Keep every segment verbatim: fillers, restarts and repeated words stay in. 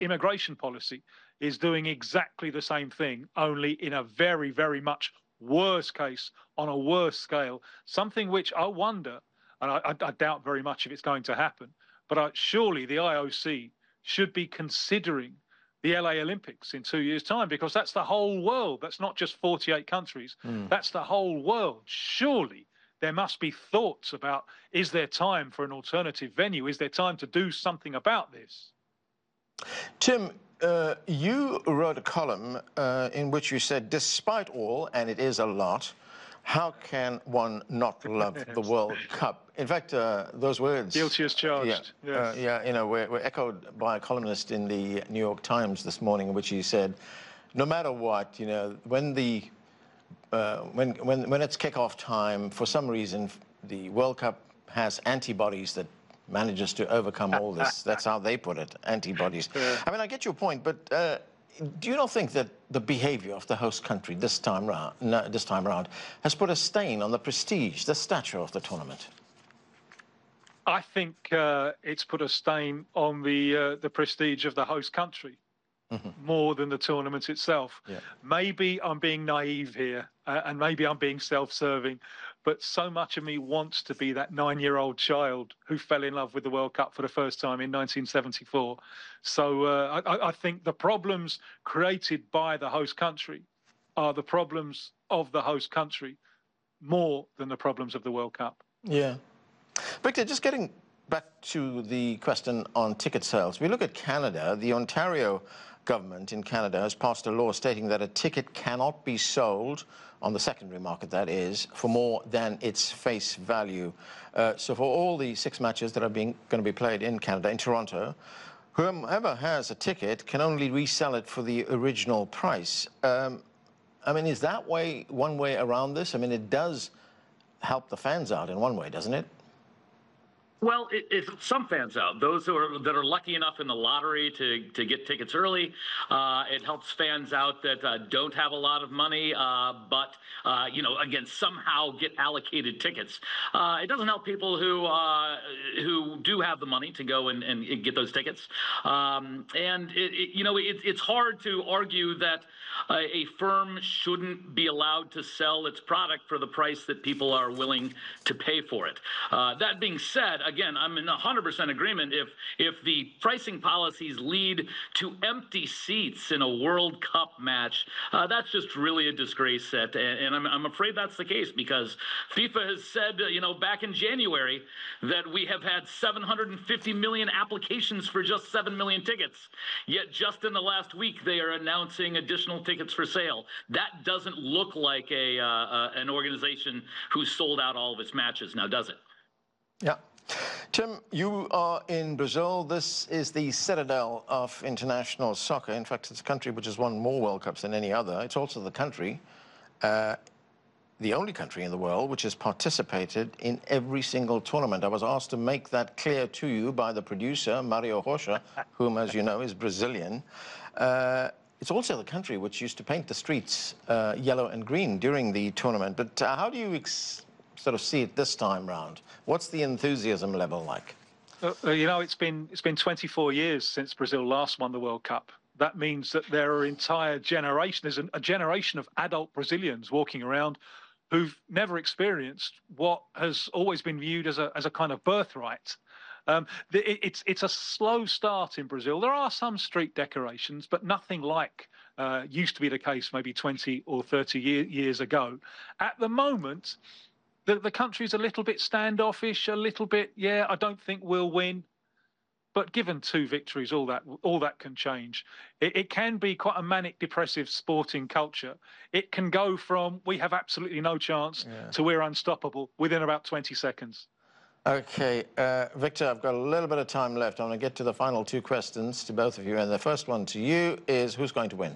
immigration policy is doing exactly the same thing, only in a very, very much worse case, on a worse scale, something which I wonder, and I, I, I doubt very much if it's going to happen, but I, surely the I O C should be considering the L A Olympics in two years' time, because that's the whole world. That's not just forty-eight countries. Mm. That's the whole world. Surely there must be thoughts about, is there time for an alternative venue? Is there time to do something about this? Tim, uh, you wrote a column uh, in which you said, despite all, and it is a lot, how can one not love the World Cup? In fact, uh, those words... Guilty as charged. Yeah, yes. uh, yeah you know, were, were echoed by a columnist in the New York Times this morning, in which he said, no matter what, you know, when the uh, when when when it's kickoff time, for some reason, the World Cup has antibodies that manages to overcome all this. That's how they put it, antibodies. Yeah. I mean, I get your point, but uh, do you not think that the behavior of the host country this time round, no, this time around, has put a stain on the prestige, the stature of the tournament? I think uh, it's put a stain on the uh, the prestige of the host country, mm-hmm. more than the tournament itself. Yeah. Maybe I'm being naive here, uh, and maybe I'm being self-serving, but so much of me wants to be that nine-year-old child who fell in love with the World Cup for the first time in nineteen seventy-four. So uh, I, I think the problems created by the host country are the problems of the host country more than the problems of the World Cup. Yeah. Victor, just getting back to the question on ticket sales. We look at Canada. The Ontario government in Canada has passed a law stating that a ticket cannot be sold on the secondary market, that is, for more than its face value. Uh, so for all the six matches that are being going to be played in Canada, in Toronto, whoever has a ticket can only resell it for the original price. Um, I mean, is that way one way around this? I mean, it does help the fans out in one way, doesn't it? Well, it, it's some fans out. Those who are that are lucky enough in the lottery to to get tickets early. Uh, it helps fans out that uh, don't have a lot of money, uh, but uh, you know, again, somehow get allocated tickets. Uh, it doesn't help people who uh, who do have the money to go and, and get those tickets. Um, and it, it, you know, it, it's hard to argue that uh, a firm shouldn't be allowed to sell its product for the price that people are willing to pay for it. Uh, that being said, again, I'm in one hundred percent agreement. If if the pricing policies lead to empty seats in a World Cup match, uh, that's just really a disgrace set. And, and I'm, I'm afraid that's the case, because FIFA has said, uh, you know, back in January that we have had seven hundred fifty million applications for just seven million tickets. Yet just in the last week, they are announcing additional tickets for sale. That doesn't look like a uh, uh, an organization who sold out all of its matches now, does it? Yeah. Tim, you are in Brazil. This is the citadel of international soccer. In fact, it's a country which has won more World Cups than any other. It's also the country, uh, the only country in the world which has participated in every single tournament. I was asked to make that clear to you by the producer, Mario Rocha, whom, as you know, is Brazilian. Uh, it's also the country which used to paint the streets uh, yellow and green during the tournament. But uh, how do you ex sort of see it this time round? What's the enthusiasm level like? Uh, you know, it's been it's been twenty-four years since Brazil last won the World Cup. That means that there are entire generation, there's a generation of adult Brazilians walking around who've never experienced what has always been viewed as a as a kind of birthright. Um, it, it's it's a slow start in Brazil. There are some street decorations, but nothing like uh, used to be the case maybe twenty or thirty year, years ago. At the moment, The, the country's a little bit standoffish, a little bit, yeah, I don't think we'll win. But given two victories, all that all that can change. It, it can be quite a manic, depressive sporting culture. It can go from we have absolutely no chance yeah. to we're unstoppable within about twenty seconds. Okay, uh, Victor, I've got a little bit of time left. I'm going to get to the final two questions to both of you. And the first one to you is, who's going to win?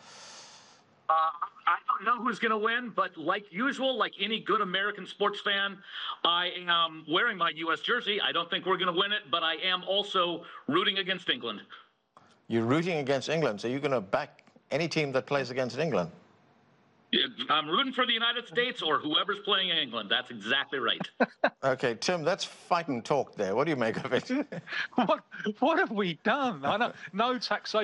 Uh, I don't know who's going to win, but like usual, like any good American sports fan, I am wearing my U S jersey. I don't think we're going to win it, but I am also rooting against England. You're rooting against England, so you're going to back any team that plays against England? I'm rooting for the United States or whoever's playing in England. That's exactly right. Okay, Tim, that's fight and talk there. What do you make of it? what, what have we done? I know, no taxation.